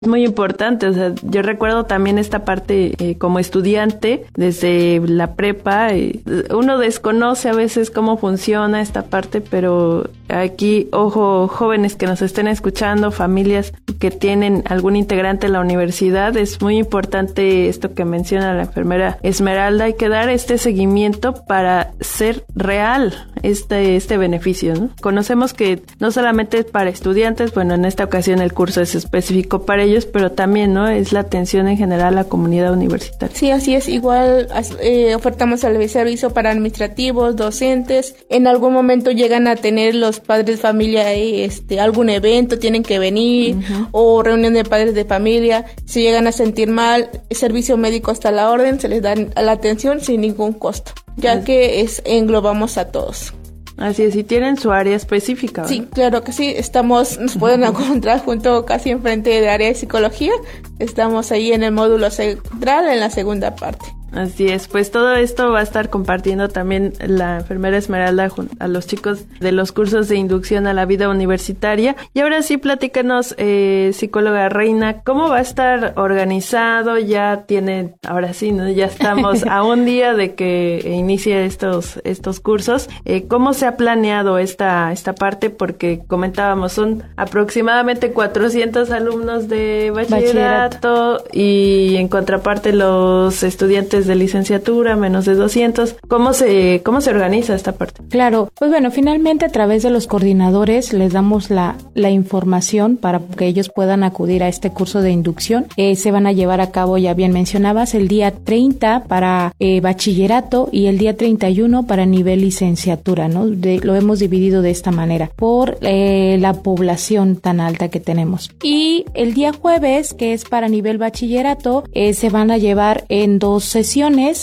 Es muy importante, o sea, yo recuerdo también esta parte como estudiante, desde la prepa, uno desconoce a veces cómo funciona esta parte, pero aquí, ojo, jóvenes que nos estén escuchando, familias que tienen algún integrante en la universidad, es muy importante esto que menciona la enfermera Esmeralda, hay que dar este seguimiento para ser real este beneficio, ¿no? Conocemos que no solamente es para estudiantes, bueno, en esta ocasión el curso es específico para ellos, pero también, ¿no? Es la atención en general a la comunidad universitaria. Sí, así es. Igual ofertamos el servicio para administrativos, docentes. En algún momento llegan a tener los padres de familia algún evento, tienen que venir, o reunión de padres de familia. Si llegan a sentir mal, el servicio médico está a la orden, se les da la atención sin ningún costo, ya que englobamos a todos. Así es, y tienen su área específica, ¿verdad? Sí, claro que sí, nos pueden encontrar junto casi enfrente de área de psicología, estamos ahí en el módulo central, en la segunda parte. Así es, pues todo esto va a estar compartiendo también la enfermera Esmeralda a los chicos de los cursos de inducción a la vida universitaria. Y ahora sí, platícanos, psicóloga Reina, ¿cómo va a estar organizado? Ya tiene, ahora sí, ¿no? Ya estamos a un día de que inicie estos cursos. ¿Cómo se ha planeado esta parte? Porque comentábamos, son aproximadamente 400 alumnos de bachillerato y en contraparte los estudiantes de licenciatura, menos de 200. ¿Cómo se organiza esta parte? Claro, pues bueno, finalmente a través de los coordinadores les damos la información para que ellos puedan acudir a este curso de inducción. Se van a llevar a cabo, ya bien mencionabas, el día 30 para bachillerato y el día 31 para nivel licenciatura, ¿no? Lo hemos dividido de esta manera por la población tan alta que tenemos. Y el día jueves, que es para nivel bachillerato, se van a llevar en 2 sesiones,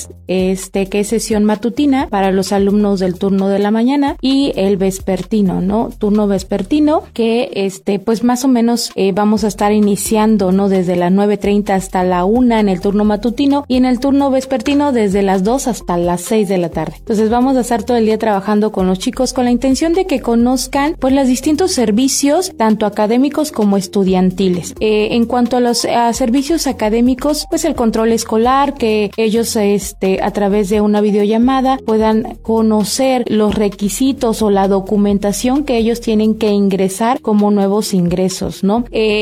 que es sesión matutina para los alumnos del turno de la mañana y el vespertino, ¿no? Turno vespertino que pues más o menos vamos a estar iniciando, ¿no? Desde las 9:30 hasta la 1 en el turno matutino y en el turno vespertino desde las 2 hasta las 6 de la tarde. Entonces vamos a estar todo el día trabajando con los chicos con la intención de que conozcan pues los distintos servicios, tanto académicos como estudiantiles. En cuanto a los servicios académicos, pues el control escolar, que ellos a través de una videollamada puedan conocer los requisitos o la documentación que ellos tienen que ingresar como nuevos ingresos, ¿no?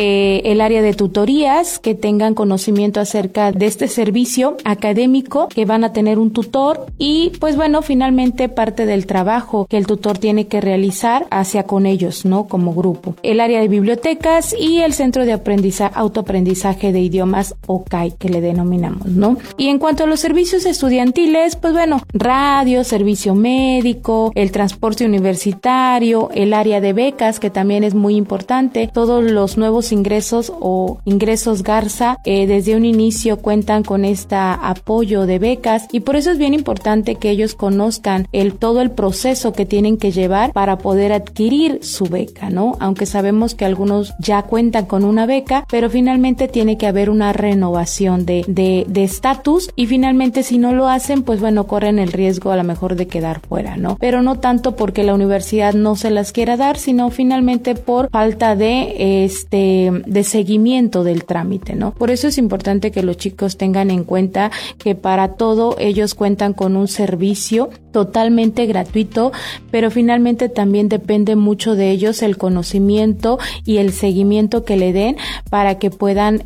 El área de tutorías, que tengan conocimiento acerca de este servicio académico, que van a tener un tutor y pues bueno, finalmente parte del trabajo que el tutor tiene que realizar hacia con ellos, ¿no? Como grupo. El área de bibliotecas y el centro de autoaprendizaje de idiomas OCAI, que le denominamos, ¿no? Y en cuanto a los servicios estudiantiles, pues bueno, radio, servicio médico, el transporte universitario, el área de becas, que también es muy importante. Todos los nuevos ingresos o ingresos Garza desde un inicio cuentan con este apoyo de becas y por eso es bien importante que ellos conozcan todo el proceso que tienen que llevar para poder adquirir su beca, ¿no? Aunque sabemos que algunos ya cuentan con una beca, pero finalmente tiene que haber una renovación de estatus y finalmente si no lo hacen, pues bueno, corren el riesgo a lo mejor de quedar fuera, ¿no? Pero no tanto porque la universidad no se las quiera dar, sino finalmente por falta de seguimiento del trámite, ¿no? Por eso es importante que los chicos tengan en cuenta que para todo ellos cuentan con un servicio totalmente gratuito, pero finalmente también depende mucho de ellos el conocimiento y el seguimiento que le den para que puedan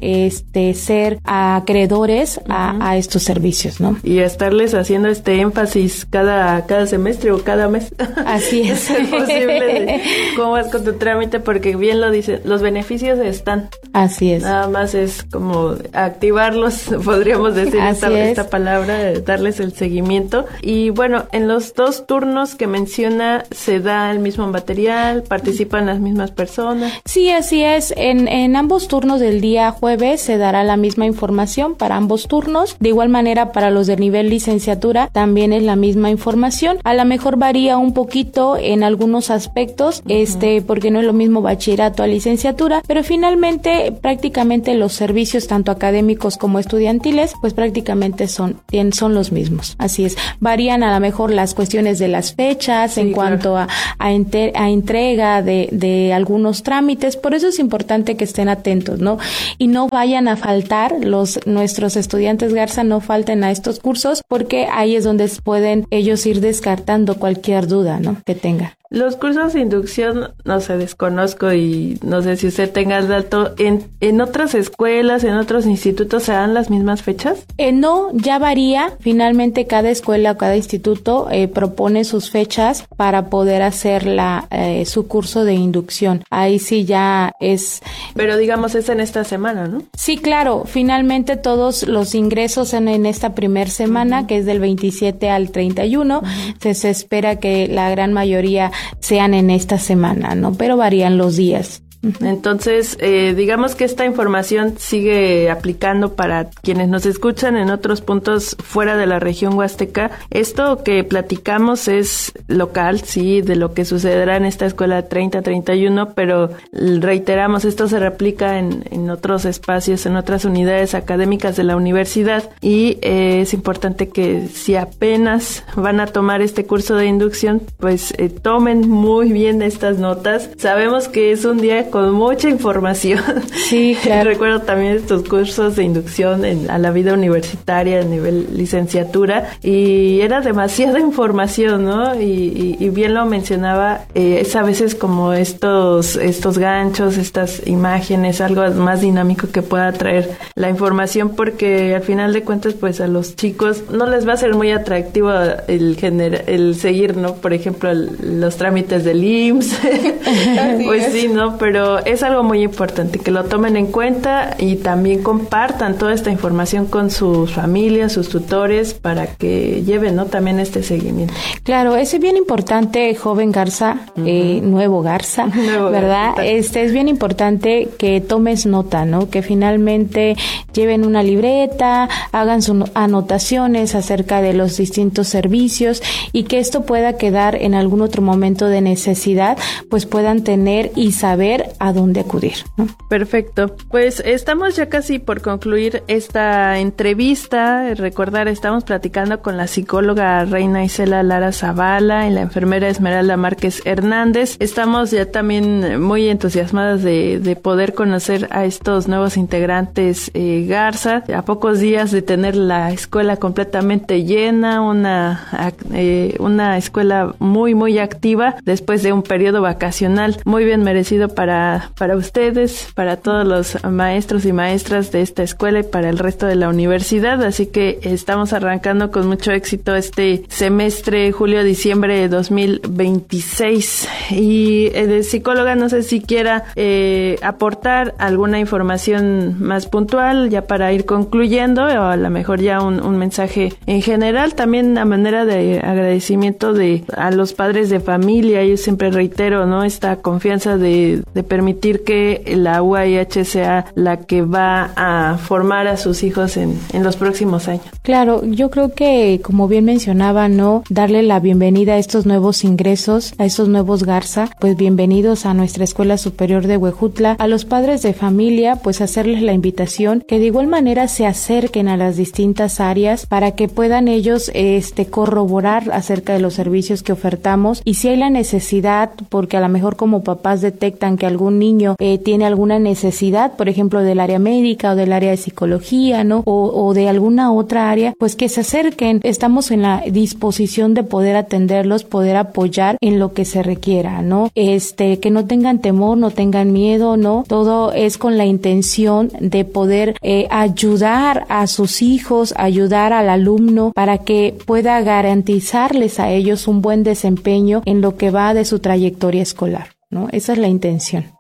ser acreedores a estos servicios, ¿no? Y estarles haciendo énfasis cada semestre o cada mes. Así es. Es posible cómo vas con tu trámite, porque bien lo dice, los beneficios están. Así es. Nada más es como activarlos, podríamos decir esta palabra, darles el seguimiento. Y bueno, en los 2 turnos que menciona, ¿se da el mismo material? ¿Participan las mismas personas? Sí, así es. En ambos turnos del día jueves se dará la misma información para ambos turnos. De igual manera, manera, para los de nivel licenciatura también es la misma información. A lo mejor varía un poquito en algunos aspectos, porque no es lo mismo bachillerato a licenciatura, pero finalmente prácticamente los servicios tanto académicos como estudiantiles pues prácticamente son los mismos. Así es, varían a lo mejor las cuestiones de las fechas, sí, en cuanto a entrega de algunos trámites. Por eso es importante que estén atentos, ¿no? Y no vayan a faltar, nuestros estudiantes Garza no falten a estos cursos, porque ahí es donde pueden ellos ir descartando cualquier duda, ¿no?, que tenga. Los cursos de inducción, no sé, desconozco y no sé si usted tenga el dato, ¿en otras escuelas, en otros institutos se dan las mismas fechas? No, ya varía. Finalmente cada escuela o cada instituto propone sus fechas para poder hacer su curso de inducción. Ahí sí ya es... Pero digamos es en esta semana, ¿no? Sí, claro. Finalmente todos los ingresos en esta primer semana, que es del 27 al 31, se espera que la gran mayoría sean en esta semana, ¿no? Pero varían los días. Entonces, digamos que esta información sigue aplicando para quienes nos escuchan en otros puntos fuera de la región huasteca. Esto que platicamos es local, sí, de lo que sucederá en esta escuela 3031, pero reiteramos, esto se replica en otros espacios, en otras unidades académicas de la universidad, y es importante que si apenas van a tomar este curso de inducción, pues tomen muy bien estas notas. Sabemos que es un día con mucha información. Sí, claro. Recuerdo también estos cursos de inducción a la vida universitaria a nivel licenciatura, y era demasiada información, ¿no? Y bien lo mencionaba, es a veces como estos ganchos, estas imágenes, algo más dinámico que pueda traer la información, porque al final de cuentas, pues a los chicos no les va a ser muy atractivo el seguir, ¿no? Por ejemplo, los trámites del IMSS. Pues sí, ¿no? Pero es algo muy importante que lo tomen en cuenta y también compartan toda esta información con sus familias, sus tutores, para que lleven, ¿no?, también este seguimiento. Claro, es bien importante, joven Garza, nuevo Garza, ¿verdad? Es bien importante que tomes nota, ¿no? Que finalmente lleven una libreta, hagan sus anotaciones acerca de los distintos servicios, y que esto pueda quedar en algún otro momento de necesidad, pues puedan tener y saber a dónde acudir, ¿no? Perfecto. Pues estamos ya casi por concluir esta entrevista. Recordar, estamos platicando con la psicóloga Reina Isela Lara Zavala y la enfermera Esmeralda Márquez Hernández. Estamos ya también muy entusiasmadas de poder conocer a estos nuevos integrantes Garza. A pocos días de tener la escuela completamente llena, una escuela muy, muy activa después de un periodo vacacional muy bien merecido para ustedes, para todos los maestros y maestras de esta escuela y para el resto de la universidad. Así que estamos arrancando con mucho éxito este semestre julio-diciembre de 2026. Y de psicóloga, no sé si quiera aportar alguna información más puntual ya para ir concluyendo, o a lo mejor ya un mensaje en general, también a manera de agradecimiento a los padres de familia. Yo siempre reitero, ¿no?, esta confianza de permitir que la UAIH sea la que va a formar a sus hijos en los próximos años. Claro, yo creo que, como bien mencionaba, ¿no?, darle la bienvenida a estos nuevos ingresos, a estos nuevos Garza, pues bienvenidos a nuestra Escuela Superior de Huejutla. A los padres de familia, pues hacerles la invitación que de igual manera se acerquen a las distintas áreas para que puedan ellos corroborar acerca de los servicios que ofertamos, y si hay la necesidad, porque a lo mejor como papás detectan que algún niño tiene alguna necesidad, por ejemplo, del área médica o del área de psicología, ¿no?, o de alguna otra área, pues que se acerquen. Estamos en la disposición de poder atenderlos, poder apoyar en lo que se requiera, ¿no? Que no tengan temor, no tengan miedo, ¿no? Todo es con la intención de poder ayudar a sus hijos, ayudar al alumno para que pueda garantizarles a ellos un buen desempeño en lo que va de su trayectoria escolar, ¿no? Esa es la intención.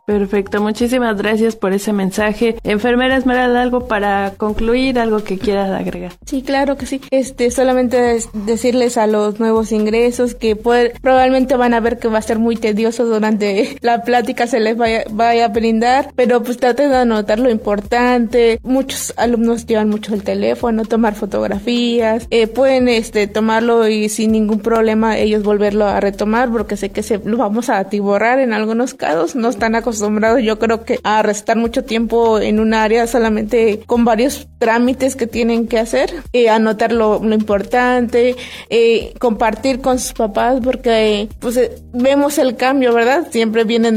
Perfecto, muchísimas gracias por ese mensaje. Enfermera Esmeralda, ¿algo para concluir, algo que quieras agregar? Sí, claro que sí. Solamente decirles a los nuevos ingresos que probablemente van a ver que va a ser muy tedioso durante la plática, se les vaya a brindar, pero pues traten de anotar lo importante. Muchos alumnos llevan mucho el teléfono, tomar fotografías, pueden tomarlo y sin ningún problema ellos volverlo a retomar, porque sé que lo vamos a atiborrar en algunos casos, no están acostumbrados yo creo que a restar mucho tiempo en un área solamente con varios trámites que tienen que hacer, anotar lo importante, compartir con sus papás, porque vemos el cambio, ¿verdad? Siempre vienen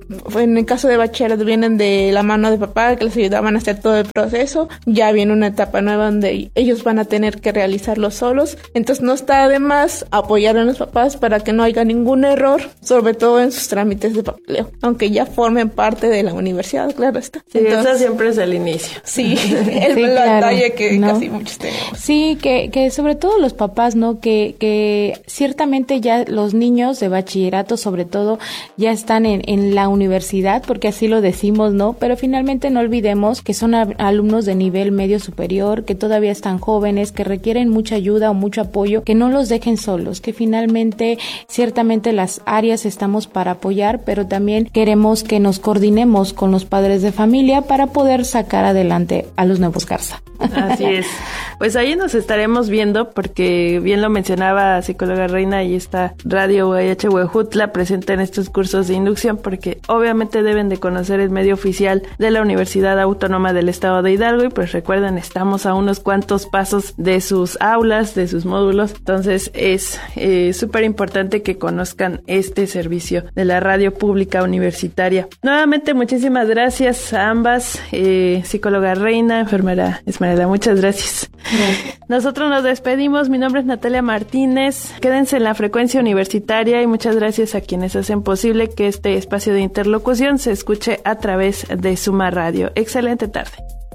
en el caso de bachilleres vienen de la mano de papá que les ayudaban a hacer todo el proceso, ya viene una etapa nueva donde ellos van a tener que realizarlo solos, entonces no está de más apoyar a los papás para que no haya ningún error, sobre todo en sus trámites de papeleo, aunque ya formen parte de la universidad, claro está. Sí, entonces, eso siempre es el inicio. Sí, el detalle que casi muchos tenemos. Sí, que sobre todo los papás, ¿no? Que ciertamente ya los niños de bachillerato, sobre todo, ya están en la universidad, porque así lo decimos, ¿no? Pero finalmente no olvidemos que son alumnos de nivel medio superior, que todavía están jóvenes, que requieren mucha ayuda o mucho apoyo, que no los dejen solos, que finalmente, ciertamente las áreas estamos para apoyar, pero también queremos que nos coordinemos con los padres de familia para poder sacar adelante a los nuevos Garza. Así es. Pues ahí nos estaremos viendo, porque bien lo mencionaba psicóloga Reina, y está Radio UAH Huejutla presente en estos cursos de inducción, porque obviamente deben de conocer el medio oficial de la Universidad Autónoma del Estado de Hidalgo, y pues recuerden, estamos a unos cuantos pasos de sus aulas, de sus módulos, entonces es súper importante que conozcan este servicio de la radio pública universitaria. Nuevamente, muchísimas gracias a ambas, psicóloga Reina, enfermera Esmeralda, muchas gracias. Nosotros nos despedimos. Mi nombre es Natalia Martínez. Quédense en la frecuencia universitaria y muchas gracias a quienes hacen posible que este espacio de interlocución se escuche a través de Suma Radio. Excelente tarde.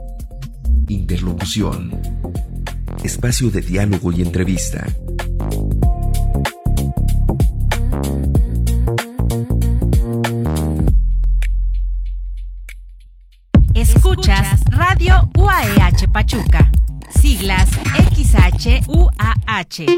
Interlocución. Espacio de diálogo y entrevista. Escuchas Radio UAH Pachuca. Siglas XHUAH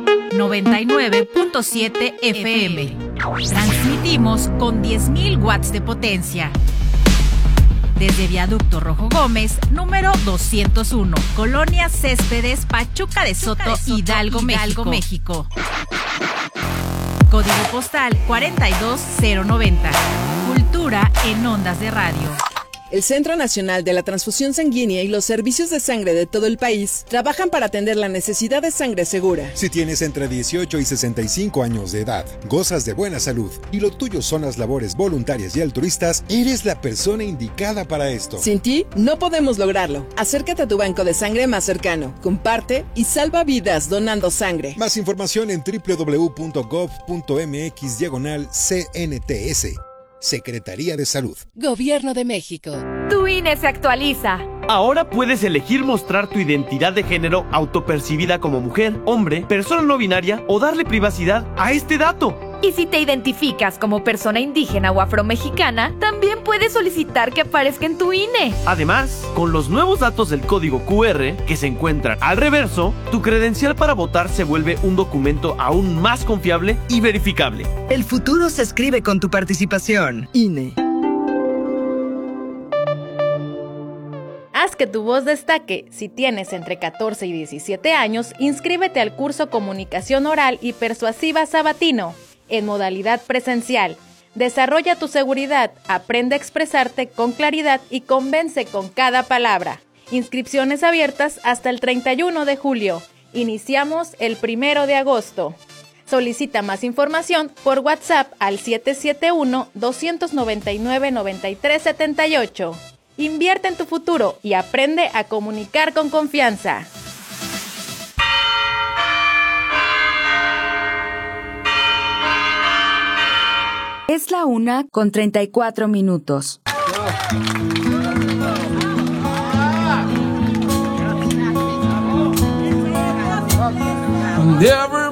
99.7 FM. Transmitimos con 10.000 watts de potencia. Desde Viaducto Rojo Gómez, número 201, Colonia Céspedes, Pachuca de Soto, Hidalgo, México. Código postal 42090. Cultura en ondas de radio. El Centro Nacional de la Transfusión Sanguínea y los servicios de sangre de todo el país trabajan para atender la necesidad de sangre segura. Si tienes entre 18 y 65 años de edad, gozas de buena salud y lo tuyo son las labores voluntarias y altruistas, eres la persona indicada para esto. Sin ti, no podemos lograrlo. Acércate a tu banco de sangre más cercano, comparte y salva vidas donando sangre. Más información en www.gov.mx/CNTS. Secretaría de Salud. Gobierno de México. Tu INE se actualiza. Ahora puedes elegir mostrar tu identidad de género autopercibida como mujer, hombre, persona no binaria o darle privacidad a este dato. Y si te identificas como persona indígena o afromexicana, también puedes solicitar que aparezca en tu INE. Además, con los nuevos datos del código QR que se encuentran al reverso, tu credencial para votar se vuelve un documento aún más confiable y verificable. El futuro se escribe con tu participación. INE. Haz que tu voz destaque. Si tienes entre 14 y 17 años, inscríbete al curso Comunicación Oral y Persuasiva Sabatino, en modalidad presencial. Desarrolla tu seguridad, aprende a expresarte con claridad y convence con cada palabra. Inscripciones abiertas hasta el 31 de julio. Iniciamos el 1 de agosto. Solicita más información por WhatsApp al 771-299-9378. Invierte en tu futuro y aprende a comunicar con confianza. Es la 1:34. Never